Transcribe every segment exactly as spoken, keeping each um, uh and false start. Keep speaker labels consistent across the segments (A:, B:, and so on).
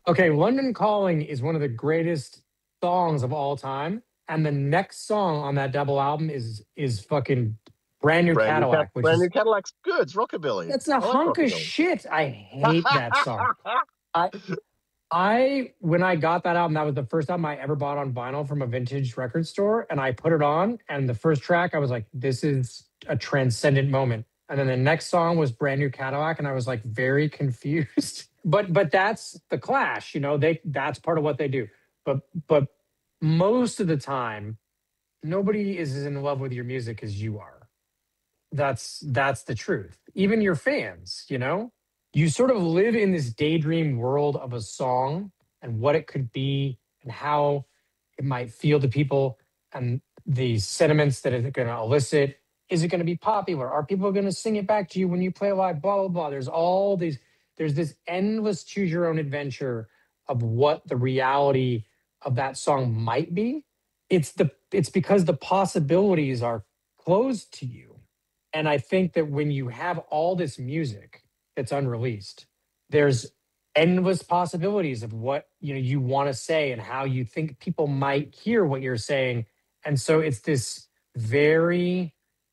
A: Okay, London Calling is one of the greatest songs of all time, and the next song on that double album is is fucking Brand New
B: Brand new, Cat-
A: Cadillac, which
B: brand new
A: is
B: Cadillac's good. It's rockabilly.
A: that's a
B: I like
A: hunk of
B: rockabilly.
A: shit. I hate that song. I I when I got that album, that was the first album I ever bought on vinyl from a vintage record store, and I put it on, and the first track I was like, this is a transcendent moment. And then the next song was Brand New Cadillac, and I was like very confused. but but that's the Clash, you know, they that's part of what they do. But but most of the time, nobody is as in love with your music as you are. That's that's the truth. Even your fans, you know? You sort of live in this daydream world of a song and what it could be and how it might feel to people and the sentiments that it's going to elicit. Is it going to be popular? Are people going to sing it back to you when you play live? Blah, blah, blah. There's all these, there's this endless choose your own adventure of what the reality of that song might be. It's the it's because the possibilities are closed to you. And I think that when you have all this music that's unreleased, there's endless possibilities of what you know you want to say and how you think people might hear what you're saying. And so it's this very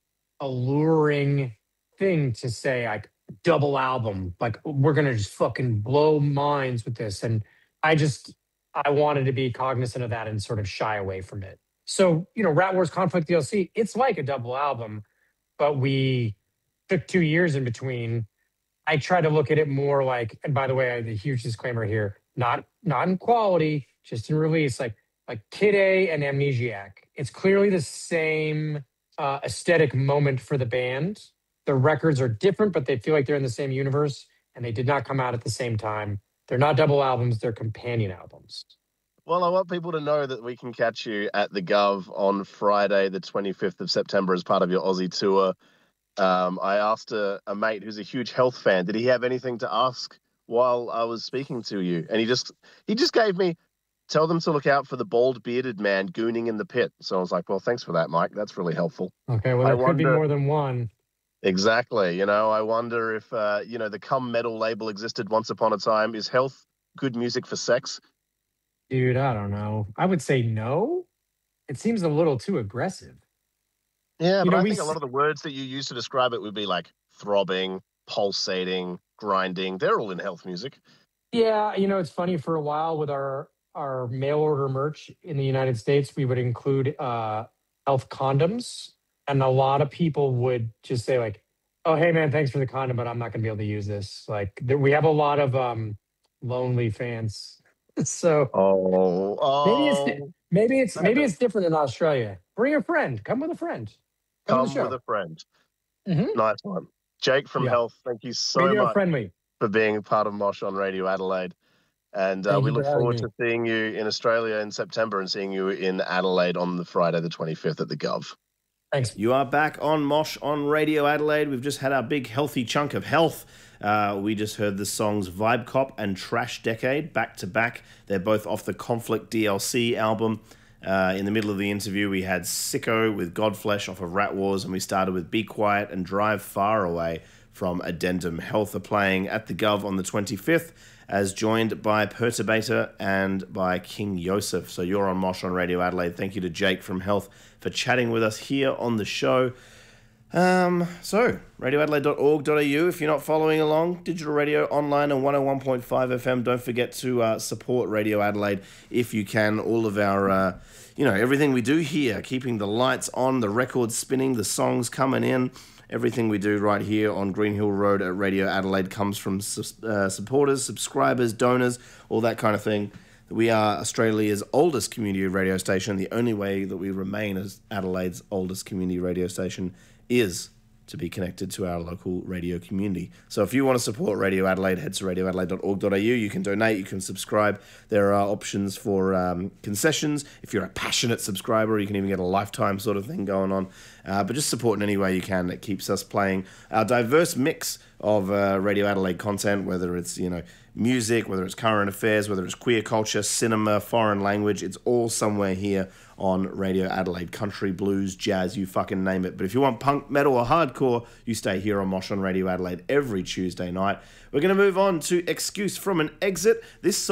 A: alluring thing to say, like, double album, like we're gonna just fucking blow minds with this. And I just I wanted to be cognizant of that and sort of shy away from it. So, you know, Rat Wars Conflict D L C, it's like a double album, but we took two years in between. I try to look at it more like, and by the way, I have a huge disclaimer here, not not in quality, just in release, like like Kid A and Amnesiac. It's clearly the same uh, aesthetic moment for the band. The records are different, but they feel like they're in the same universe, and they did not come out at the same time. They're not double albums, they're companion albums.
B: Well, I want people to know that we can catch you at the Gov on Friday, the twenty-fifth of September, as part of your Aussie tour. Um, I asked a, a mate who's a huge Health fan, did he have anything to ask while I was speaking to you? And he just he just gave me, tell them to look out for the bald bearded man gooning in the pit. So I was like, well, thanks for that, Mike. That's really helpful.
A: Okay, well,
B: I
A: there could be
B: wonder-
A: more than one.
B: Exactly. You know, I wonder if, uh, you know, the Cum Metal label existed once upon a time. Is Health good music for sex?
A: Dude, I don't know. I would say no. It seems a little too aggressive.
B: Yeah,
A: You
B: but
A: know,
B: I
A: we
B: think a
A: s-
B: lot of the words that you use to describe it would be like throbbing, pulsating, grinding. They're all in Health music.
A: Yeah, you know, it's funny. For a while with our our mail order merch in the United States, we would include uh, health condoms, and a lot of people would just say like, "Oh, hey man, thanks for the condom, but I'm not going to be able to use this." Like, there, we have a lot of um, lonely fans, so
B: Oh, oh.
A: maybe it's di- maybe it's maybe it's different in Australia. Bring a friend. Come with a friend. Come,
B: Come
A: to the show.
B: with a friend.
A: Mhm.
B: Nice one. Jake from
A: Yeah.
B: Health, thank you so
A: Radio
B: much
A: friendly.
B: for being part of Mosh on Radio Adelaide. And uh,
A: Thank
B: we
A: you
B: look
A: for having
B: forward
A: me.
B: to seeing you in Australia in September and seeing you in Adelaide on the Friday, the twenty-fifth at the Gov.
A: Thanks.
C: You are back on Mosh on Radio Adelaide. We've just had our big healthy chunk of health. Uh, we just heard the songs Vibe Cop and Trash Decade back to back. They're both off the Conflict D L C album. Uh, in the middle of the interview, we had Sicko with Godflesh off of Rat Wars, and we started with Be Quiet and Drive Far Away from Addendum. Health are playing at the Gov on the twenty-fifth, as joined by Perturbator and by King Yosef. So you're on Mosh on Radio Adelaide. Thank you to Jake from Health for chatting with us here on the show. Um, so, radio adelaide dot org dot a u. If you're not following along, digital radio online and one oh one point five F M. Don't forget to uh, support Radio Adelaide if you can. All of our, uh, you know, everything we do here, keeping the lights on, the records spinning, the songs coming in. Everything we do right here on Green Hill Road at Radio Adelaide comes from uh, supporters, subscribers, donors, all that kind of thing. We are Australia's oldest community radio station. The only way that we remain as Adelaide's oldest community radio station is to be connected to our local radio community. So if you want to support Radio Adelaide, head to radio adelaide dot org dot a u. You can donate, you can subscribe. There are options for um, concessions. If you're a passionate subscriber, you can even get a lifetime sort of thing going on. Uh, but just support in any way you can. That keeps us playing our diverse mix of uh, Radio Adelaide content, whether it's, you know, music, whether it's current affairs, whether it's queer culture, cinema, foreign language. It's all somewhere here on Radio Adelaide. Country, blues, jazz, you fucking name it. But if you want punk, metal, or hardcore, you stay here on Mosh on Radio Adelaide every Tuesday night. We're going to move on to Excuse from an Exit. This